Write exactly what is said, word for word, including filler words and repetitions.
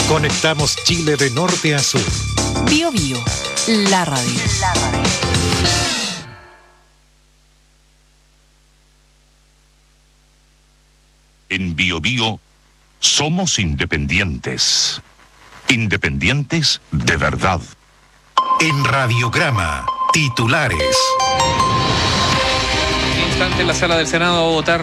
Conectamos Chile de norte a sur. Bio Bio, la radio. La radio. En Bio Bio somos independientes. Independientes de verdad. En Radiograma, titulares. En instante en la sala del Senado a votar